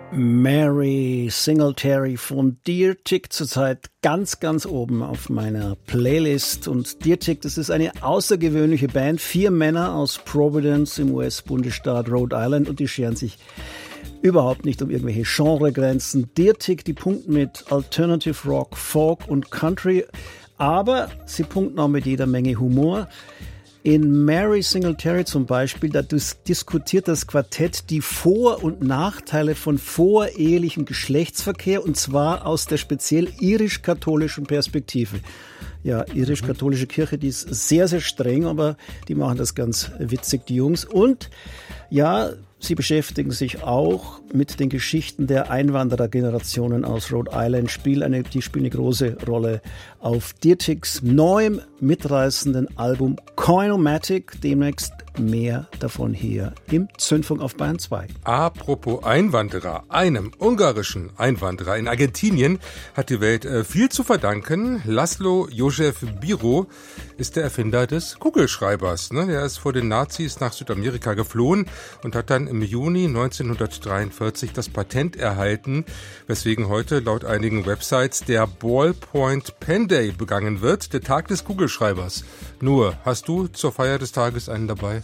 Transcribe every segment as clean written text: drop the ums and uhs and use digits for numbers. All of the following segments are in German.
Mary Singletary von Deer Tick zurzeit ganz, ganz oben auf meiner Playlist. Und Deer Tick, das ist eine außergewöhnliche Band. 4 Männer aus Providence im US-Bundesstaat Rhode Island und die scheren sich überhaupt nicht um irgendwelche Genregrenzen. Deer Tick, die punkten mit Alternative Rock, Folk und Country, aber sie punkten auch mit jeder Menge Humor. In Mary Singletary zum Beispiel, da diskutiert das Quartett die Vor- und Nachteile von vorehelichem Geschlechtsverkehr, und zwar aus der speziell irisch-katholischen Perspektive. Ja, irisch-katholische Kirche, die ist sehr, sehr streng, aber die machen das ganz witzig, die Jungs. Und ja, sie beschäftigen sich auch mit den Geschichten der Einwanderergenerationen aus Rhode Island, die spielen eine große Rolle auf Deer Ticks neuem, mitreißenden Album Coinomatic. Demnächst mehr davon hier im Zündfunk auf Bayern 2. Apropos Einwanderer, einem ungarischen Einwanderer in Argentinien hat die Welt viel zu verdanken. Laszlo Josef Biro ist der Erfinder des Kugelschreibers. Er ist vor den Nazis nach Südamerika geflohen und hat dann im Juni 1943 das Patent erhalten, weswegen heute laut einigen Websites der Ballpoint Pen Day begangen wird, der Tag des Kugelschreibers. Nur, hast du zur Feier des Tages einen dabei?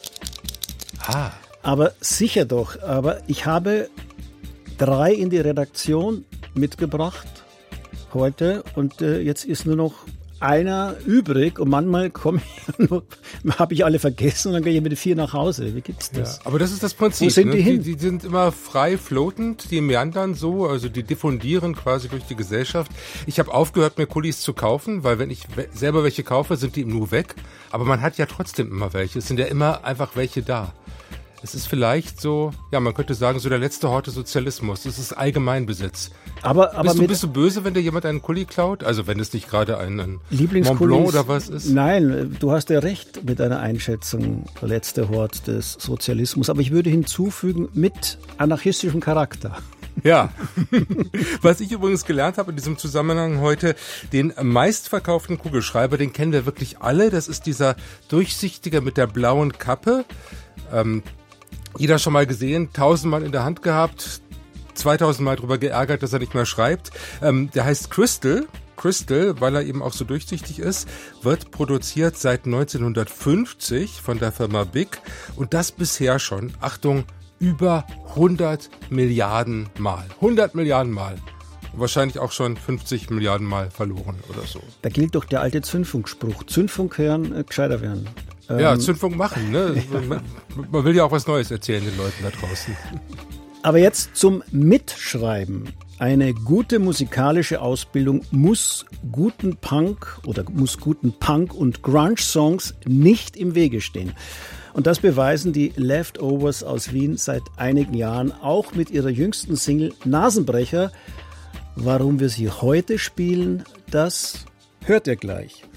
Aber sicher doch. Aber ich habe 3 in die Redaktion mitgebracht heute und jetzt ist nur noch einer übrig und manchmal habe ich alle vergessen und dann gehe ich mit den 4 nach Hause. Wie gibt's das? Ja, aber das ist das Prinzip. Wo sind die hin? Die sind immer frei floatend, die meandern so, also die diffundieren quasi durch die Gesellschaft. Ich habe aufgehört, mir Kulis zu kaufen, weil wenn ich selber welche kaufe, sind die nur weg. Aber man hat ja trotzdem immer welche. Es sind ja immer einfach welche da. Es ist vielleicht so, ja, man könnte sagen, so der letzte Hort des Sozialismus. Das ist Allgemeinbesitz. Aber bist du böse, wenn dir jemand einen Kuli klaut? Also wenn es nicht gerade ein Mont Blanc oder was ist? Nein, du hast ja recht mit deiner Einschätzung, der letzte Hort des Sozialismus. Aber ich würde hinzufügen, mit anarchistischem Charakter. Ja, was ich übrigens gelernt habe in diesem Zusammenhang heute, den meistverkauften Kugelschreiber, den kennen wir wirklich alle. Das ist dieser durchsichtige mit der blauen Kappe. Jeder schon mal gesehen, 1000-mal in der Hand gehabt, 2000-mal drüber geärgert, dass er nicht mehr schreibt. Der heißt Crystal, weil er eben auch so durchsichtig ist, wird produziert seit 1950 von der Firma Bic und das bisher schon, Achtung, über 100 Milliarden Mal. 100 Milliarden Mal. Und wahrscheinlich auch schon 50 Milliarden Mal verloren oder so. Da gilt doch der alte Zündfunkspruch. Zündfunk hören, gescheiter werden. Ja, Zündfunk machen. Ne? Man will ja auch was Neues erzählen den Leuten da draußen. Aber jetzt zum Mitschreiben. Eine gute musikalische Ausbildung muss guten Punk und Grunge-Songs nicht im Wege stehen. Und das beweisen die Leftovers aus Wien seit einigen Jahren, auch mit ihrer jüngsten Single Nasenbrecher. Warum wir sie heute spielen, das hört ihr gleich.